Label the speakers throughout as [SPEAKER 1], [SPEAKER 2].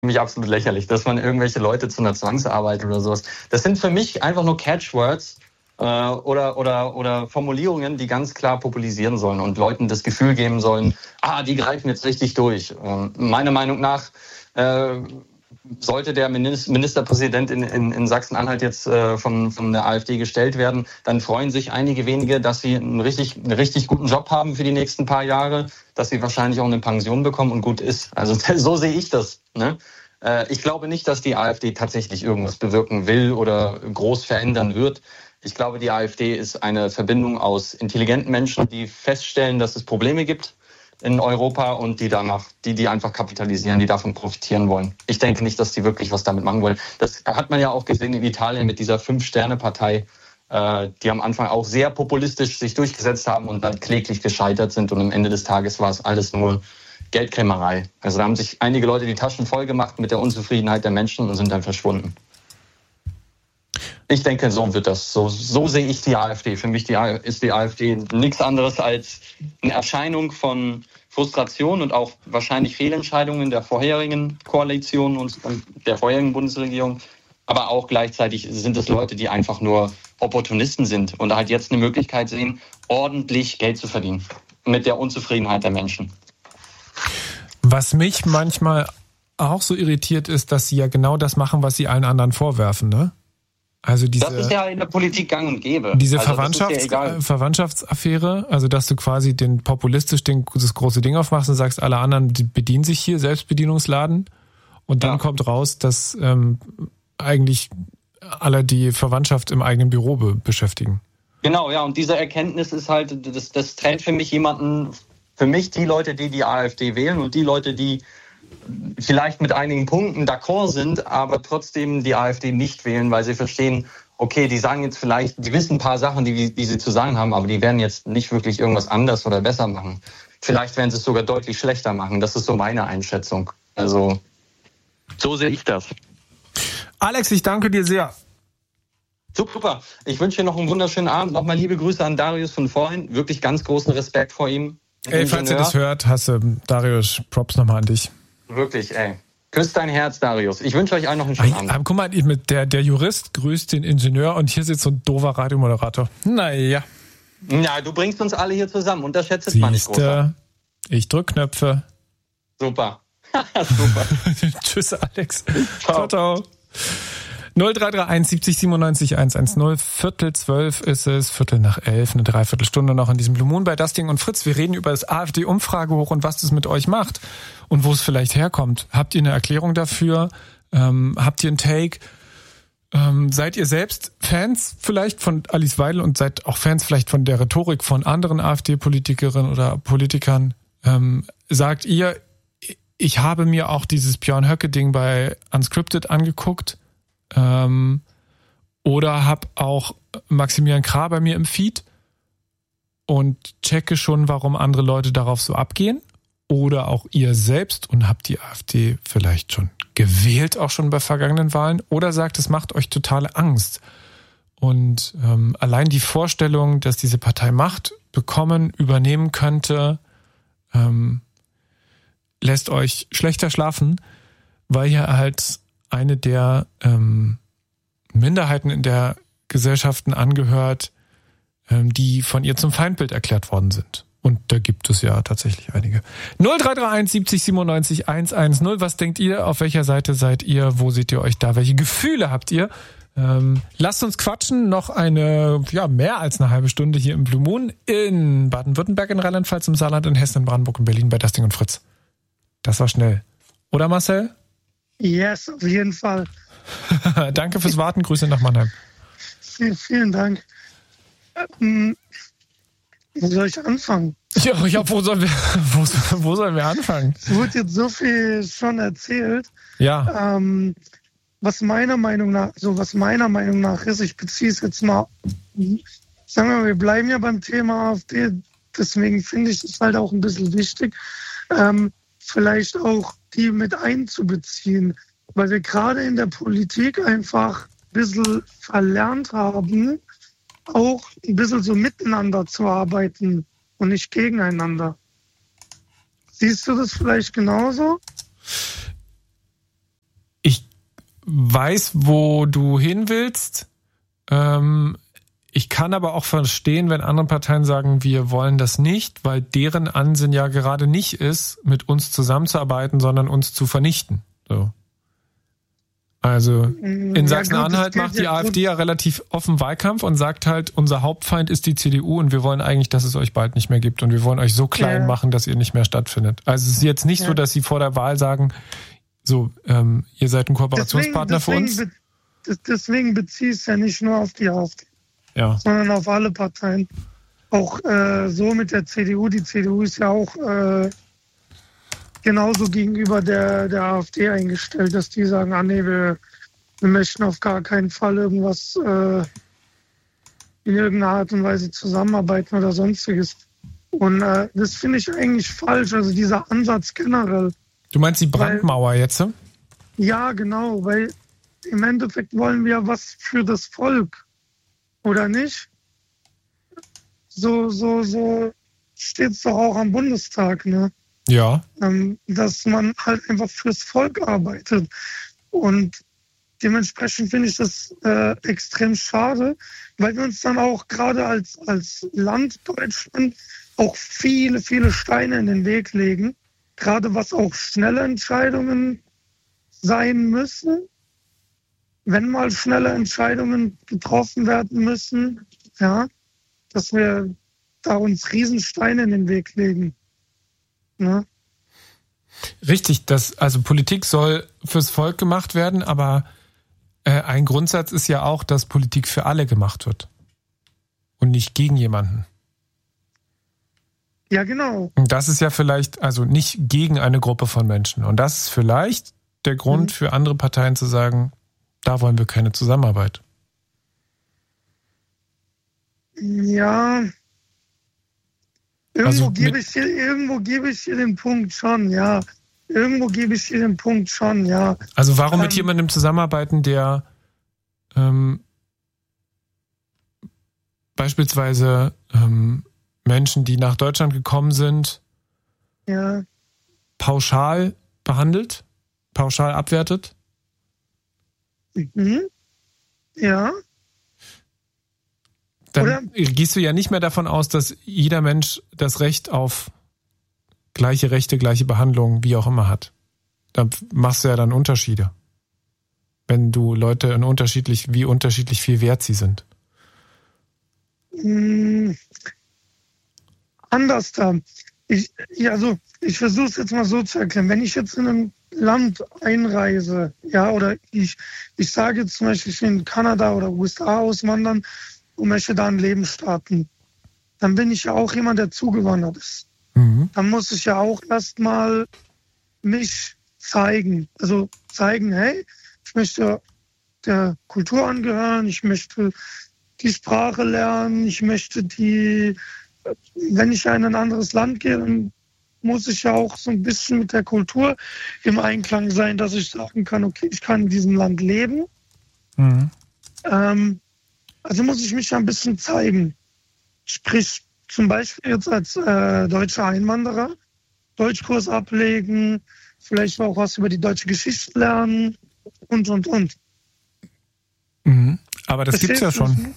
[SPEAKER 1] mich absolut lächerlich, dass man irgendwelche Leute zu einer Zwangsarbeit oder sowas. Das sind für mich einfach nur Catchwords oder Formulierungen, die ganz klar populisieren sollen und Leuten das Gefühl geben sollen, die greifen jetzt richtig durch. Meiner Meinung nach sollte der Ministerpräsident in Sachsen-Anhalt jetzt von der AfD gestellt werden, dann freuen sich einige wenige, dass sie einen richtig guten Job haben für die nächsten paar Jahre, dass sie wahrscheinlich auch eine Pension bekommen und gut ist. Also so sehe ich das. Ne? Ich glaube nicht, dass die AfD tatsächlich irgendwas bewirken will oder groß verändern wird. Ich glaube, die AfD ist eine Verbindung aus intelligenten Menschen, die feststellen, dass es Probleme gibt in Europa und die einfach kapitalisieren, die davon profitieren wollen. Ich denke nicht, dass die wirklich was damit machen wollen. Das hat man ja auch gesehen in Italien mit dieser 5-Sterne-Partei, die am Anfang auch sehr populistisch sich durchgesetzt haben und dann kläglich gescheitert sind. Und am Ende des Tages war es alles nur Geldkrämerei. Also da haben sich einige Leute die Taschen voll gemacht mit der Unzufriedenheit der Menschen und sind dann verschwunden. Ich denke, so wird das. So sehe ich die AfD. Für mich ist die AfD nichts anderes als eine Erscheinung von Frustration und auch wahrscheinlich Fehlentscheidungen der vorherigen Koalition und der vorherigen Bundesregierung. Aber auch gleichzeitig sind es Leute, die einfach nur Opportunisten sind und halt jetzt eine Möglichkeit sehen, ordentlich Geld zu verdienen mit der Unzufriedenheit der Menschen.
[SPEAKER 2] Was mich manchmal auch so irritiert ist, dass sie ja genau das machen, was sie allen anderen vorwerfen, ne? Also
[SPEAKER 1] das ist ja in der Politik gang und gäbe.
[SPEAKER 2] Diese Verwandtschaftsaffäre, also dass du quasi das große Ding aufmachst und sagst, alle anderen die bedienen sich hier, Selbstbedienungsladen. Und dann kommt raus, dass eigentlich alle die Verwandtschaft im eigenen Büro beschäftigen.
[SPEAKER 1] Genau, ja, und diese Erkenntnis ist halt, das trennt für mich die Leute, die AfD wählen und die Leute, die vielleicht mit einigen Punkten d'accord sind, aber trotzdem die AfD nicht wählen, weil sie verstehen, okay, die sagen jetzt vielleicht, die wissen ein paar Sachen, die sie zu sagen haben, aber die werden jetzt nicht wirklich irgendwas anders oder besser machen. Vielleicht werden sie es sogar deutlich schlechter machen. Das ist so meine Einschätzung. Also, so sehe ich das.
[SPEAKER 2] Alex, ich danke dir sehr.
[SPEAKER 1] Super. Ich wünsche dir noch einen wunderschönen Abend. Nochmal liebe Grüße an Darius von vorhin. Wirklich ganz großen Respekt vor ihm.
[SPEAKER 2] Falls ihr das hört, Darius, Props nochmal an dich.
[SPEAKER 1] Wirklich, Küsst dein Herz, Darius. Ich wünsche euch allen noch einen schönen Abend.
[SPEAKER 2] Guck mal, der Jurist grüßt den Ingenieur und hier sitzt so ein doofer Radiomoderator. Naja.
[SPEAKER 1] Ja, du bringst uns alle hier zusammen. Unterschätzt es mal nicht groß.
[SPEAKER 2] Ich drück Knöpfe.
[SPEAKER 1] Super. Super.
[SPEAKER 2] Tschüss, Alex. Ciao. 0331 70 97 110. 11:45 ist es, 11:15, eine Dreiviertelstunde noch in diesem Blue Moon bei Dustin und Fritz. Wir reden über das AfD-Umfragehoch und was das mit euch macht und wo es vielleicht herkommt. Habt ihr eine Erklärung dafür? Habt ihr einen Take? Seid ihr selbst Fans vielleicht von Alice Weidel und seid auch Fans vielleicht von der Rhetorik von anderen AfD-Politikerinnen oder Politikern? Sagt ihr, ich habe mir auch dieses Björn Höcke-Ding bei Unscripted angeguckt, oder hab auch Maximilian Krah bei mir im Feed und checke schon, warum andere Leute darauf so abgehen. Oder auch ihr selbst und habt die AfD vielleicht schon gewählt, auch schon bei vergangenen Wahlen. Oder sagt, es macht euch totale Angst. Und allein die Vorstellung, dass diese Partei Macht übernehmen könnte, lässt euch schlechter schlafen, weil ihr halt eine der Minderheiten in der Gesellschaften angehört, die von ihr zum Feindbild erklärt worden sind. Und da gibt es ja tatsächlich einige. 0331 70 97 110. Was denkt ihr? Auf welcher Seite seid ihr? Wo seht ihr euch da? Welche Gefühle habt ihr? Lasst uns quatschen. Noch mehr als eine halbe Stunde hier im Blue Moon in Baden-Württemberg, in Rheinland-Pfalz, im Saarland, in Hessen, in Brandenburg, in Berlin bei Dustin und Fritz. Das war schnell. Oder Marcel?
[SPEAKER 3] Yes, auf jeden Fall.
[SPEAKER 2] Danke fürs Warten. Grüße nach Mannheim.
[SPEAKER 3] Vielen Dank. Wo soll ich anfangen?
[SPEAKER 2] Ja, wo sollen wir anfangen?
[SPEAKER 3] Es wurde jetzt so viel schon erzählt.
[SPEAKER 2] Ja.
[SPEAKER 3] Was meiner Meinung nach ist, ich beziehe es jetzt mal, sagen wir mal, wir bleiben ja beim Thema AfD, deswegen finde ich es halt auch ein bisschen wichtig, vielleicht auch die mit einzubeziehen, weil wir gerade in der Politik einfach ein bisschen verlernt haben, auch ein bisschen so miteinander zu arbeiten und nicht gegeneinander. Siehst du das vielleicht genauso?
[SPEAKER 2] weiß, wo du hin willst. Ich kann aber auch verstehen, wenn andere Parteien sagen, wir wollen das nicht, weil deren Ansinnen ja gerade nicht ist, mit uns zusammenzuarbeiten, sondern uns zu vernichten. So. Also in Sachsen-Anhalt macht die AfD ja relativ offen Wahlkampf und sagt halt, unser Hauptfeind ist die CDU und wir wollen eigentlich, dass es euch bald nicht mehr gibt und wir wollen euch so klein machen, dass ihr nicht mehr stattfindet. Also es ist jetzt nicht so, dass sie vor der Wahl sagen, so, ihr seid ein Kooperationspartner für uns.
[SPEAKER 3] Deswegen beziehe ich es ja nicht nur auf die AfD, sondern auf alle Parteien. Auch so mit der CDU. Die CDU ist ja auch genauso gegenüber der AfD eingestellt, dass die sagen, nee, wir möchten auf gar keinen Fall irgendwas in irgendeiner Art und Weise zusammenarbeiten oder sonstiges. Und das finde ich eigentlich falsch, also dieser Ansatz generell.
[SPEAKER 2] Du meinst die Brandmauer jetzt?
[SPEAKER 3] Ja, genau, weil im Endeffekt wollen wir was für das Volk, oder nicht? So steht es doch auch am Bundestag, ne?
[SPEAKER 2] Ja.
[SPEAKER 3] Dass man halt einfach fürs Volk arbeitet. Und dementsprechend finde ich das extrem schade, weil wir uns dann auch gerade als Land Deutschland auch viele, viele Steine in den Weg legen. Gerade was auch schnelle Entscheidungen sein müssen. Wenn mal schnelle Entscheidungen getroffen werden müssen, dass wir da uns Riesensteine in den Weg legen. Ne?
[SPEAKER 2] Richtig, also Politik soll fürs Volk gemacht werden, aber ein Grundsatz ist ja auch, dass Politik für alle gemacht wird und nicht gegen jemanden.
[SPEAKER 3] Ja, genau.
[SPEAKER 2] Und das ist ja vielleicht, also nicht gegen eine Gruppe von Menschen. Und das ist vielleicht der Grund für andere Parteien zu sagen, da wollen wir keine Zusammenarbeit.
[SPEAKER 3] Ja. Irgendwo gebe ich dir den Punkt schon, ja.
[SPEAKER 2] Also warum mit jemandem zusammenarbeiten, der beispielsweise Menschen, die nach Deutschland gekommen sind, pauschal behandelt, pauschal abwertet?
[SPEAKER 3] Mhm. Ja.
[SPEAKER 2] Dann gehst du ja nicht mehr davon aus, dass jeder Mensch das Recht auf gleiche Rechte, gleiche Behandlung, wie auch immer hat. Da machst du ja dann Unterschiede. Wenn du Leute wie unterschiedlich viel wert sie sind.
[SPEAKER 3] Anders da. Ich versuche es jetzt mal so zu erklären. Wenn ich jetzt in ein Land einreise, oder ich sage jetzt zum Beispiel, ich will in Kanada oder USA auswandern und möchte da ein Leben starten, dann bin ich ja auch jemand, der zugewandert ist.
[SPEAKER 2] Mhm.
[SPEAKER 3] Dann muss ich ja auch erstmal mich zeigen. Also zeigen, hey, ich möchte der Kultur angehören, ich möchte die Sprache lernen, ich möchte wenn ich in ein anderes Land gehe, dann muss ich ja auch so ein bisschen mit der Kultur im Einklang sein, dass ich sagen kann, okay, ich kann in diesem Land leben.
[SPEAKER 2] Mhm.
[SPEAKER 3] Also muss ich mich ja ein bisschen zeigen. Sprich, zum Beispiel jetzt als deutscher Einwanderer Deutschkurs ablegen, vielleicht auch was über die deutsche Geschichte lernen und.
[SPEAKER 2] Mhm. Aber das gibt's ja schon.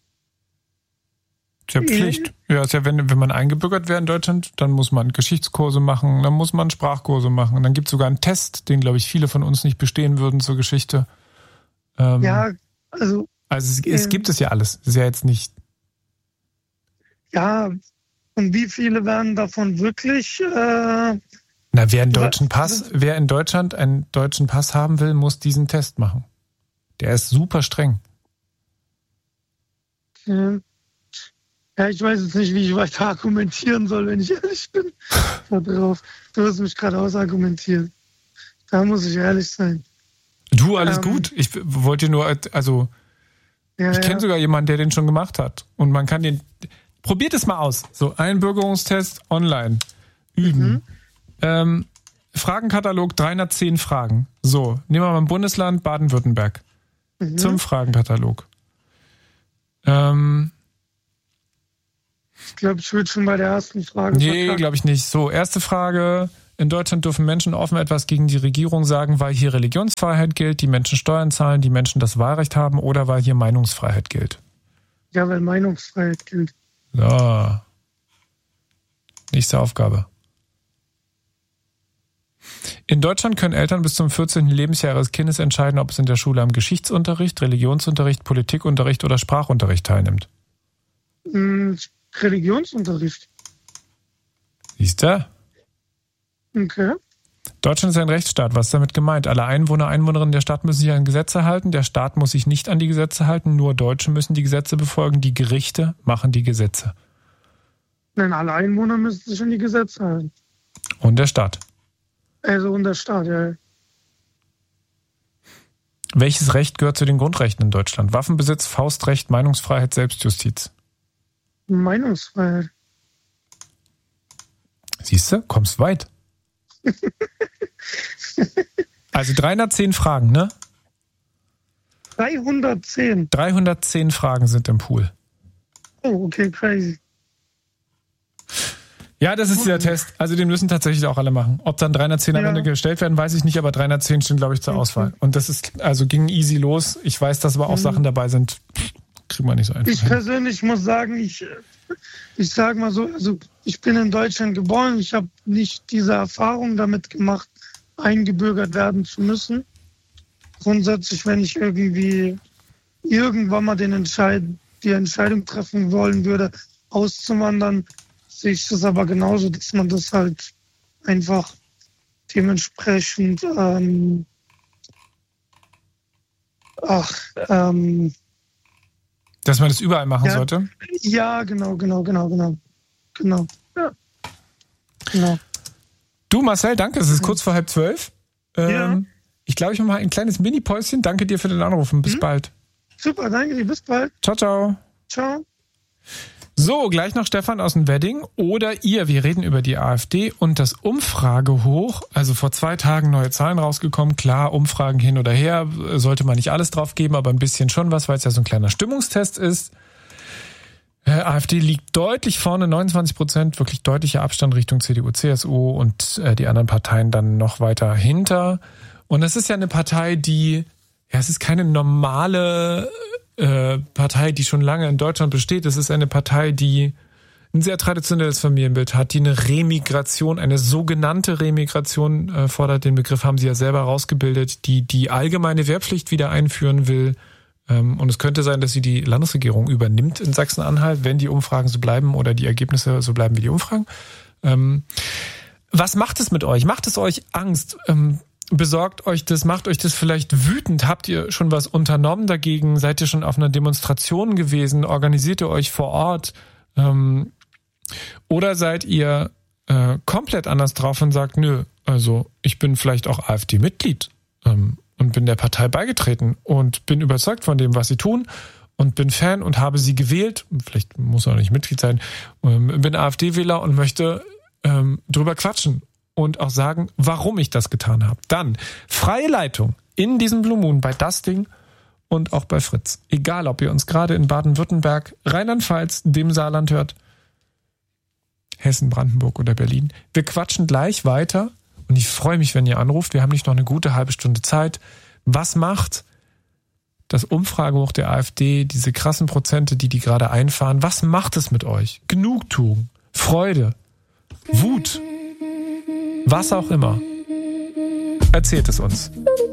[SPEAKER 2] Ist ja Pflicht. Ja, ist ja, wenn man eingebürgert wäre in Deutschland, dann muss man Geschichtskurse machen, dann muss man Sprachkurse machen. Und dann gibt es sogar einen Test, den, glaube ich, viele von uns nicht bestehen würden zur Geschichte. Also es gibt es ja alles. Das ist ja jetzt nicht.
[SPEAKER 3] Ja, und wie viele werden davon wirklich?
[SPEAKER 2] Wer in Deutschland einen deutschen Pass haben will, muss diesen Test machen. Der ist super streng.
[SPEAKER 3] Ja, ich weiß jetzt nicht, wie ich weiter argumentieren soll, wenn ich ehrlich bin. Du hast mich gerade ausargumentiert. Da muss ich ehrlich sein.
[SPEAKER 2] Du, alles gut. Ich wollte nur, ich kenne sogar jemanden, der den schon gemacht hat. Und man kann probiert es mal aus. So, Einbürgerungstest online. Üben. Fragenkatalog, 310 Fragen. So, nehmen wir mal ein Bundesland Baden-Württemberg. Zum Fragenkatalog.
[SPEAKER 3] Ich glaube, ich würde schon bei der ersten Frage.
[SPEAKER 2] Nee, glaube ich nicht. So, erste Frage. In Deutschland dürfen Menschen offen etwas gegen die Regierung sagen, weil hier Religionsfreiheit gilt, die Menschen Steuern zahlen, die Menschen das Wahlrecht haben oder weil hier Meinungsfreiheit gilt.
[SPEAKER 3] Ja, weil Meinungsfreiheit gilt.
[SPEAKER 2] So. Nächste Aufgabe. In Deutschland können Eltern bis zum 14. Lebensjahr ihres Kindes entscheiden, ob es in der Schule am Geschichtsunterricht, Religionsunterricht, Politikunterricht oder Sprachunterricht teilnimmt.
[SPEAKER 3] Religionsunterricht.
[SPEAKER 2] Siehst du?
[SPEAKER 3] Okay.
[SPEAKER 2] Deutschland ist ein Rechtsstaat. Was ist damit gemeint? Alle Einwohner, Einwohnerinnen der Stadt müssen sich an Gesetze halten. Der Staat muss sich nicht an die Gesetze halten. Nur Deutsche müssen die Gesetze befolgen. Die Gerichte machen die Gesetze.
[SPEAKER 3] Nein, alle Einwohner müssen sich an die Gesetze halten.
[SPEAKER 2] Und der Staat.
[SPEAKER 3] Also und der Staat, ja.
[SPEAKER 2] Welches Recht gehört zu den Grundrechten in Deutschland? Waffenbesitz, Faustrecht, Meinungsfreiheit, Selbstjustiz.
[SPEAKER 3] Meinungsfreiheit.
[SPEAKER 2] Siehst du, kommst weit. Also 310 Fragen, ne?
[SPEAKER 3] 310.
[SPEAKER 2] 310 Fragen sind im Pool.
[SPEAKER 3] Oh, okay, crazy.
[SPEAKER 2] Ja, das ist der Test. Also den müssen tatsächlich auch alle machen. Ob dann 310 am Ende gestellt werden, weiß ich nicht, aber 310 stehen, glaube ich, zur Auswahl. Und das ist, also ging easy los. Ich weiß, dass aber auch Sachen dabei sind, kriegen wir nicht so einfach.
[SPEAKER 3] Ich persönlich muss sagen, ich sage mal so, also ich bin in Deutschland geboren, ich habe nicht diese Erfahrung damit gemacht, eingebürgert werden zu müssen. Grundsätzlich, wenn ich irgendwie irgendwann mal die Entscheidung treffen wollen würde, auszuwandern, sehe ich das aber genauso, dass man das halt einfach dementsprechend dass
[SPEAKER 2] man das überall machen sollte?
[SPEAKER 3] Ja, genau. Ja. Genau.
[SPEAKER 2] Du, Marcel, danke. Es ist kurz vor 11:30.
[SPEAKER 3] Ja.
[SPEAKER 2] Ich glaube, ich mache mal ein kleines Mini-Päuschen. Danke dir für den Anruf und bis bald.
[SPEAKER 3] Super, danke dir. Bis bald.
[SPEAKER 2] Ciao, ciao.
[SPEAKER 3] Ciao.
[SPEAKER 2] So, gleich noch Stefan aus dem Wedding oder ihr. Wir reden über die AfD und das Umfragehoch. Also vor 2 Tagen neue Zahlen rausgekommen. Klar, Umfragen hin oder her. Sollte man nicht alles drauf geben, aber ein bisschen schon was, weil es ja so ein kleiner Stimmungstest ist. AfD liegt deutlich vorne, 29%, wirklich deutlicher Abstand Richtung CDU, CSU und die anderen Parteien dann noch weiter hinter. Und es ist ja eine Partei, es ist keine normale Partei, die schon lange in Deutschland besteht. Es ist eine Partei, die ein sehr traditionelles Familienbild hat, die eine Remigration, eine sogenannte Remigration fordert. Den Begriff haben sie ja selber rausgebildet, die allgemeine Wehrpflicht wieder einführen will. Und es könnte sein, dass sie die Landesregierung übernimmt in Sachsen-Anhalt, wenn die Umfragen so bleiben oder die Ergebnisse so bleiben wie die Umfragen. Was macht es mit euch? Macht es euch Angst? Besorgt euch das? Macht euch das vielleicht wütend? Habt ihr schon was unternommen dagegen? Seid ihr schon auf einer Demonstration gewesen? Organisiert ihr euch vor Ort? Oder seid ihr komplett anders drauf und sagt, nö, also ich bin vielleicht auch AfD-Mitglied und bin der Partei beigetreten und bin überzeugt von dem, was sie tun und bin Fan und habe sie gewählt, vielleicht muss er nicht Mitglied sein, bin AfD-Wähler und möchte drüber quatschen und auch sagen, warum ich das getan habe. Dann freie Leitung in diesem Blue Moon bei Dusting und auch bei Fritz. Egal, ob ihr uns gerade in Baden-Württemberg, Rheinland-Pfalz, dem Saarland hört, Hessen, Brandenburg oder Berlin. Wir quatschen gleich weiter und ich freue mich, wenn ihr anruft. Wir haben nicht noch eine gute halbe Stunde Zeit. Was macht das Umfragehoch der AfD, diese krassen Prozente, die gerade einfahren, was macht es mit euch? Genugtuung, Freude, Wut, was auch immer. Erzählt es uns.